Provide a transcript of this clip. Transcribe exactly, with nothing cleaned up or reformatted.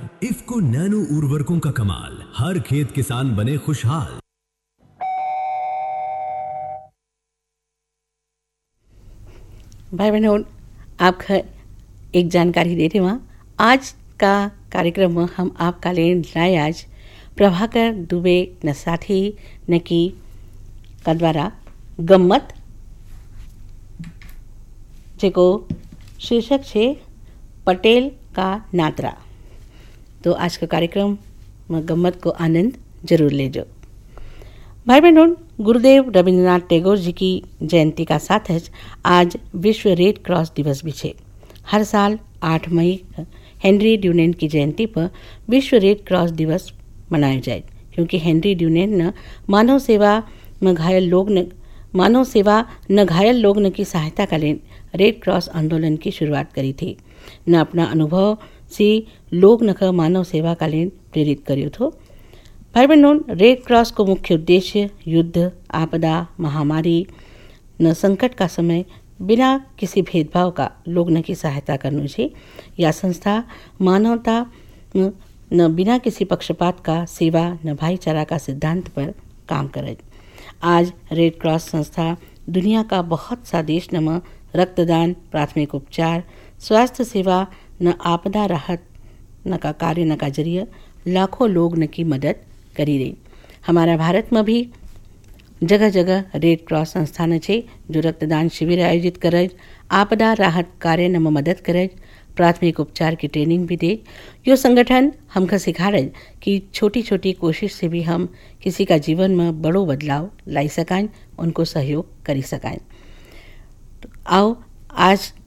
IFFCO nano उर्वरकों का कमाल, हर खेत किसान बने खुशहाल। भाई बहनों, आपका एक जानकारी दे रहे वहाँ आज का कार्यक्रम में हम आपका लेन लाए आज प्रभाकर दुबे न साथी न की का द्वारा गम्मत जेको शीर्षक छे पटेल का नातरा। तो आज का कार्यक्रम में गम्मत को आनंद जरूर लेजो। भाई बहनों, गुरुदेव रविंद्रनाथ टैगोर जी की जयंती का साथ है आज विश्व रेड क्रॉस दिवस भी है। हर साल आठ मई हेनरी ड्यूनेन की जयंती पर विश्व रेड क्रॉस दिवस मनाया जाए, क्योंकि हेनरी ड्यूनेन न मानव सेवा में घायल लोग न मानव सेवा न घायल लोग न की सहायता का लिए रेड क्रॉस आंदोलन की शुरुआत करी थी। न अपना अनुभव से लोग न का मानव सेवा का लिए प्रेरित करियो थो। भाई बहनों, रेड क्रॉस को मुख्य उद्देश्य युद्ध, आपदा, महामारी न संकट का समय बिना किसी भेदभाव का लोग न की सहायता करनी चाहिए। यह संस्था मानवता न बिना किसी पक्षपात का सेवा न भाईचारा का सिद्धांत पर काम करे। आज रेड क्रॉस संस्था दुनिया का बहुत सा देश न रक्तदान, प्राथमिक उपचार, स्वास्थ्य सेवा न आपदा राहत न का कार्य न का जरिए लाखों लोग न की मदद करी रही। हमारा भारत में भी जगह जगह रेड क्रॉस संस्थान है जो रक्तदान शिविर आयोजित करे, आपदा राहत कार्य में मदद करे, प्राथमिक उपचार की ट्रेनिंग भी दे। यो संगठन हमको सिखाड़े कि छोटी छोटी कोशिश से भी हम किसी का जीवन में बड़ो बदलाव लाई सकाएं, उनको सहयोग करी सकाएं। तो आओ आज